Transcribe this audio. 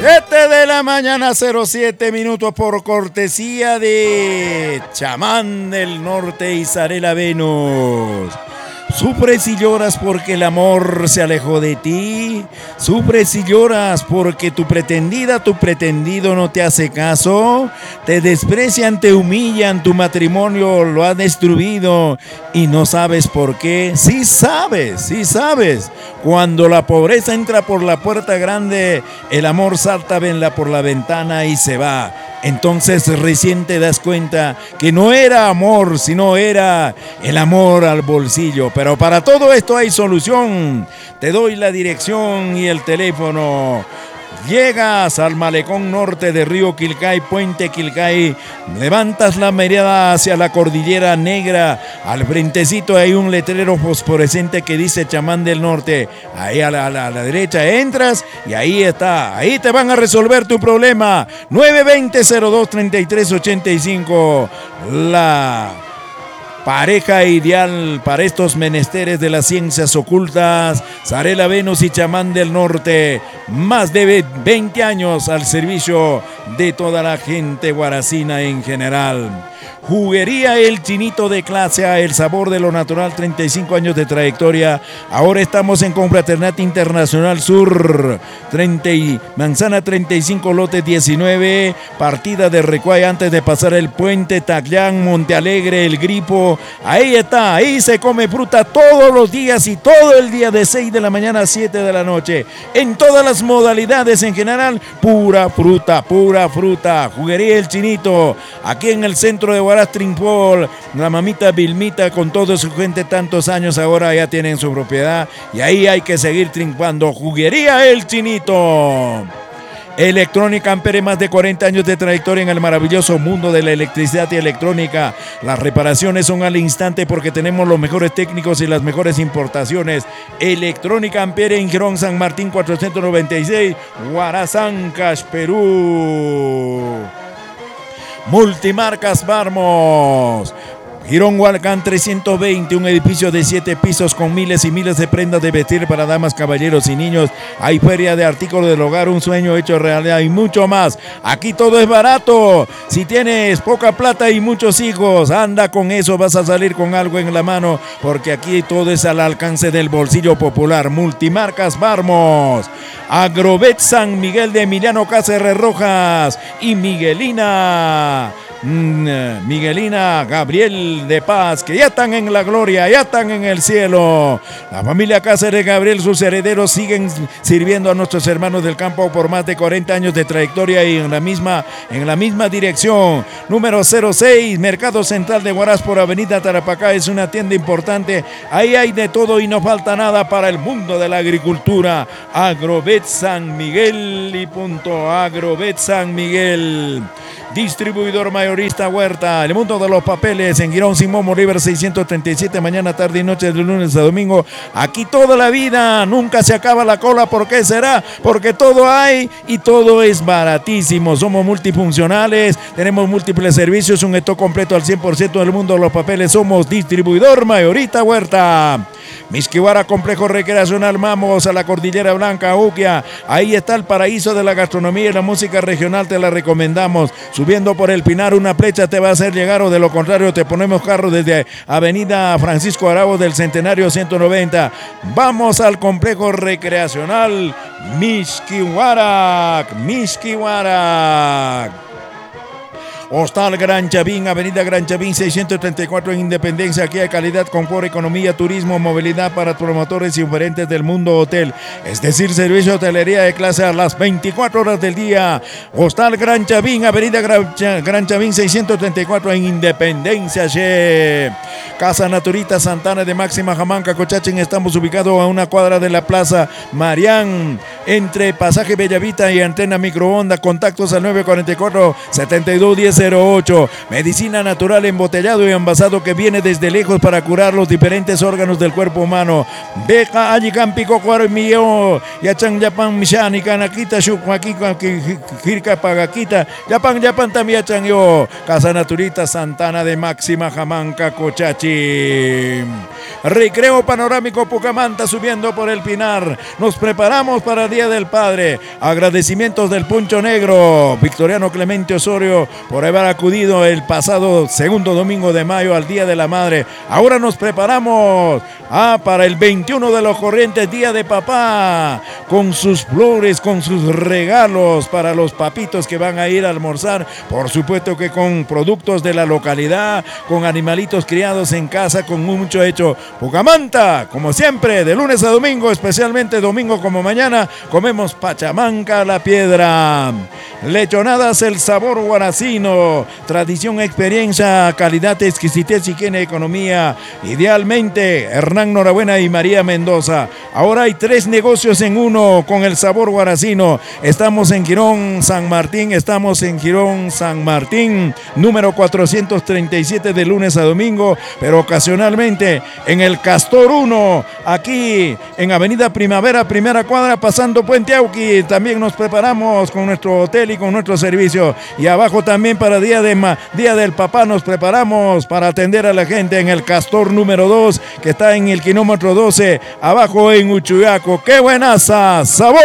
7 de la mañana, 07 minutos, por cortesía de Chamán del Norte y Zarela Venus. Sufres y lloras porque el amor se alejó de ti. Sufres y lloras porque tu pretendida, tu pretendido no te hace caso. Te desprecian, te humillan, tu matrimonio lo ha destruido y no sabes por qué. Sí sabes. Cuando la pobreza entra por la puerta grande, el amor salta por la ventana y se va. Entonces recién te das cuenta que no era amor, sino era el amor al bolsillo. Pero para todo esto hay solución. Te doy la dirección y el teléfono. Llegas al malecón norte de Río Quilcay, Puente Quilcay, levantas la mirada hacia la Cordillera Negra, al frentecito hay un letrero fosforescente que dice Chamán del Norte, ahí a la derecha entras y ahí está, ahí te van a resolver tu problema. 920-02-3385, la pareja ideal para estos menesteres de las ciencias ocultas. Zarela Venus y Chamán del Norte, más de 20 años al servicio de toda la gente guaracina en general. Juguería El Chinito de clase A, el sabor de lo natural, 35 años de trayectoria. Ahora estamos en Confraternidad Internacional Sur, Manzana 35, lote 19, partida de Recuay antes de pasar el puente, Taclán, Montealegre, El Gripo. Ahí está, ahí se come fruta todos los días y todo el día de 6 de la mañana a 7 de la noche. En todas las modalidades en general, pura fruta. Juguería El Chinito, aquí en el centro de Huaraz Trimpol, la mamita Vilmita con toda su gente, tantos años ahora ya tienen su propiedad y ahí hay que seguir triunfando. Juguería El Chinito. Electrónica Ampere, más de 40 años de trayectoria en el maravilloso mundo de la electricidad y electrónica. Las reparaciones son al instante porque tenemos los mejores técnicos y las mejores importaciones. Electrónica Ampere en Girón San Martín 496, Huaraz, Ancash, Perú. Multimarcas Barmos, Girón Hualcán 320, un edificio de 7 pisos con miles y miles de prendas de vestir para damas, caballeros y niños. Hay feria de artículos del hogar, un sueño hecho realidad y mucho más. Aquí todo es barato. Si tienes poca plata y muchos hijos, anda con eso, vas a salir con algo en la mano, porque aquí todo es al alcance del bolsillo popular. Multimarcas Barmos, Agrovet San Miguel de Emiliano Cáceres Rojas y Miguelina Gabriel de Paz, que ya están en la gloria, ya están en el cielo. La familia Cáceres Gabriel, sus herederos siguen sirviendo a nuestros hermanos del campo por más de 40 años de trayectoria y en la misma dirección. Número 06, Mercado Central de Huaraz por Avenida Tarapacá, es una tienda importante. Ahí hay de todo y no falta nada para el mundo de la agricultura. Agrovet San Miguel y punto. Agrovet San Miguel. Distribuidor mayorista Huerta, el mundo de los papeles en Girón Simón Bolívar 637, mañana, tarde y noche de lunes a domingo. Aquí toda la vida, nunca se acaba la cola. ¿Por qué será? Porque todo hay y todo es baratísimo. Somos multifuncionales, tenemos múltiples servicios, un stock completo al 100% del mundo de los papeles. Somos distribuidor mayorista Huerta. Misquihuara, complejo recreacional, vamos a la Cordillera Blanca, Uquia. Ahí está el paraíso de la gastronomía y la música regional, te la recomendamos. Subiendo por el Pinar, una flecha te va a hacer llegar, o de lo contrario te ponemos carro desde Avenida Francisco Arabo del Centenario 190. Vamos al complejo recreacional Misquihuara. Hostal Gran Chavín, Avenida Gran Chavín 634 en Independencia. Aquí hay calidad, confort, economía, turismo, movilidad para promotores y oferentes del mundo hotel, es decir, servicio de hotelería de clase a las 24 horas del día. Hostal Gran Chavín, Avenida Gran Chavín 634 en Independencia. Casa Naturita Santana de Máxima Jamanca, Cochachín. Estamos ubicados a una cuadra de la Plaza Marián, entre Pasaje Bellavita y Antena Microonda. Contactos al 944-7210 08. Medicina natural embotellado y envasado que viene desde lejos para curar los diferentes órganos del cuerpo humano. Beca allí campico cuarmio. Yachan yapan mishani kanakita shukmakika kirka pagaquita. Yapan también yachan yo. Casa Naturista Santana de Máxima Jamanca Cochachi. Recreo Panorámico Pucamanta subiendo por el Pinar. Nos preparamos para el Día del Padre. Agradecimientos del Puncho Negro, Victoriano Clemente Osorio, por haber acudido el pasado segundo domingo de mayo al Día de la Madre. Ahora nos preparamos para el 21 de los Corrientes, Día de Papá, con sus flores, con sus regalos para los papitos que van a ir a almorzar. Por supuesto que con productos de la localidad, con animalitos criados en casa, con mucho hecho. Pucamanta, como siempre, de lunes a domingo, especialmente domingo como mañana, comemos pachamanca a la piedra. Lechonadas, el sabor guaracino, tradición, experiencia, calidad, exquisitez, higiene, economía. Idealmente, Hernán Norabuena y María Mendoza. Ahora hay 3 negocios en uno con el sabor guaracino. Estamos en Girón San Martín, número 437 de lunes a domingo, pero ocasionalmente en el Castor 1, aquí en Avenida Primavera, primera cuadra, pasando Puente Auqui. También nos preparamos con nuestro hotel y con nuestro servicio. Y abajo también para Día del Papá nos preparamos para atender a la gente en el Castor número 2, que está en el kilómetro 12, abajo en Uchuyaco. ¡Qué buenaza! ¡Sabor!